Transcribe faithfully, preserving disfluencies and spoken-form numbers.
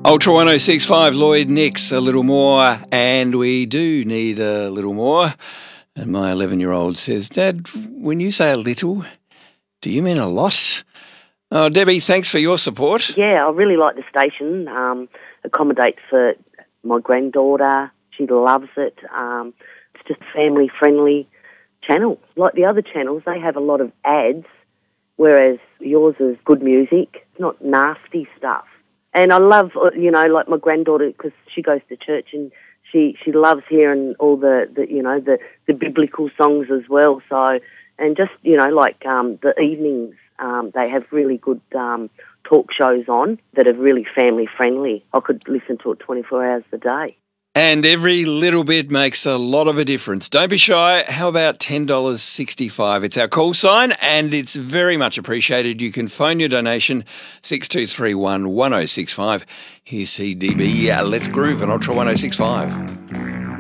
Ultra one oh six point five, Lloyd Nix, a little more, and we do need a little more. And my eleven-year-old says, Dad, when you say a little, do you mean a lot? Oh, Debbie, thanks for your support. Yeah, I really like the station. Um, accommodates for my granddaughter. She loves it. Um, it's just a family-friendly channel. Like the other channels, they have a lot of ads, whereas yours is good music. It's not nasty stuff. And I love, you know, like my granddaughter, because she goes to church and she, she loves hearing all the, the you know, the, the biblical songs as well. So, and just, you know, like um, the evenings, um, they have really good um, talk shows on that are really family-friendly. I could listen to it twenty-four hours a day. And every little bit makes a lot of a difference. Don't be shy. How about ten dollars sixty-five? It's our call sign and it's very much appreciated. You can phone your donation, six two three one, one oh six five. Here's C D B. Yeah, let's groove on Ultra one oh six point five.